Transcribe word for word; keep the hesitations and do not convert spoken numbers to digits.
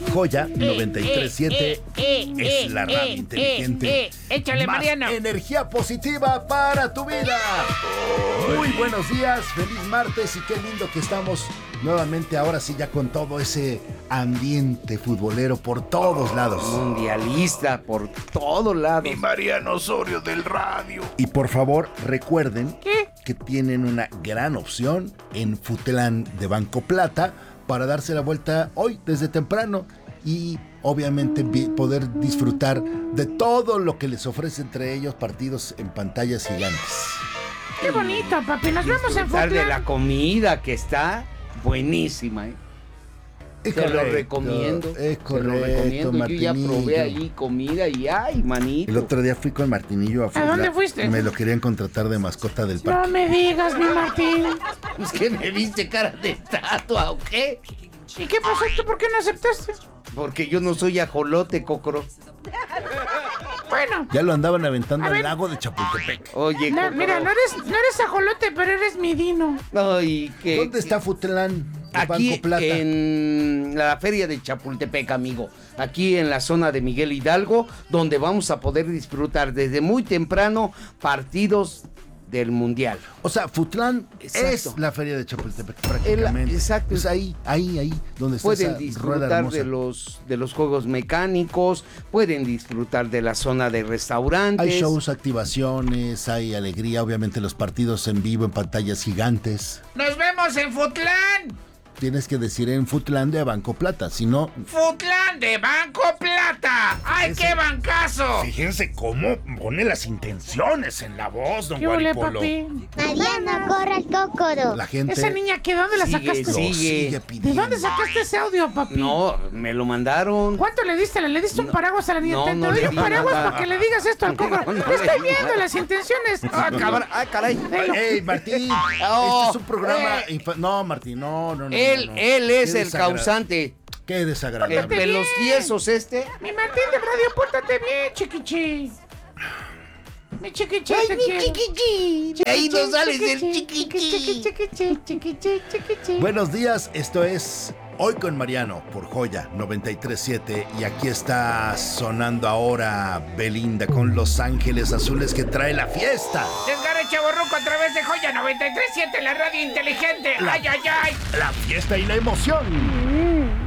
Joya noventa y tres punto siete es la radio inteligente. Échale, Más Mariano. energía positiva para tu vida. Muy buenos días, feliz martes y qué lindo que estamos nuevamente ahora sí ya con todo ese ambiente futbolero por todos lados. Mundialista por todos lados. Mi Mariano Osorio del radio. Y por favor recuerden ¿Qué? que tienen una gran opción en Futlán de Banco Plata para darse la vuelta hoy desde temprano y obviamente vi- poder disfrutar de todo lo que les ofrece entre ellos partidos en pantallas gigantes. Qué bonito, papi. Nos vemos en Disfrutar de la Futlán. comida que está buenísima, ¿eh? Es Te lo correcto, recomiendo. Es te lo correcto, recomiendo. Yo ya Martinillo. probé ahí comida y ay, manito. El otro día fui con Martinillo a Futlán. dónde fuiste? Me lo querían contratar de mascota del No parque. me digas, mi Martín. Es que me viste cara de estatua, ¿o qué? ¿Y qué pasó? ¿Tú por qué no aceptaste? Porque yo no soy ajolote, cocro. Bueno. Ya lo andaban aventando A al ver. lago de Chapultepec. Oye, No, cocro. mira, no eres, no eres ajolote, pero eres mi dino. Ay, que ¿Dónde está Futlán de Aquí Banco Plata? en la feria de Chapultepec, amigo. Aquí en la zona de Miguel Hidalgo, donde vamos a poder disfrutar desde muy temprano partidos del Mundial. O sea, Futlán Exacto. es la feria de Chapultepec prácticamente. El- exacto. Es ahí, ahí, ahí, donde está Pueden esa rueda disfrutar hermosa. de los de los juegos mecánicos, pueden disfrutar de la zona de restaurantes. Hay shows, activaciones, hay alegría, obviamente los partidos en vivo en pantallas gigantes. ¡Nos vemos en Futlán! Tienes que decir en Futlán de Banco Plata, si no, ¡Futlán de Banco Plata! ¡Ay, qué bancazo! Fíjense cómo pone las intenciones en la voz, don ¿Qué huele, Guaripolo. papi? Mariano, corre el cócoro. la gente Esa niña, ¿qué? ¿Dónde la Sigue, sacaste? lo sigue. sigue ¿De pidiendo. dónde sacaste ese audio, papi? No, me lo mandaron. ¿Cuánto le diste? ¿Le diste un No. paraguas a la niña? No, Te no doy le un di paraguas nada. para que le digas esto al coco. No, no le Estoy di viendo nada. las intenciones. Ah, cabrón. Ah, caray. Velo. ¡Ey, Martín! Oh, este es un programa... eh. infa- No, Martín, no, no, no. Él, no, no. él es Qué el desagra- causante. Qué El desagradable. de los tiesos este. Mi Martín de radio, pórtate bien, chiquichi. Mi chiquichi, te quiero. De ahí no sales del Chiquichi, chiquichi. chiquichi, chiquichi, chiquichi. Buenos días, esto es Hoy con Mariano por Joya noventa y tres punto siete y aquí está sonando ahora Belinda con Los Ángeles Azules que trae la fiesta. Desgarre Chavorruco a través de Joya noventa y tres punto siete, la radio inteligente. La- ¡Ay, ay, ay! La fiesta y la emoción.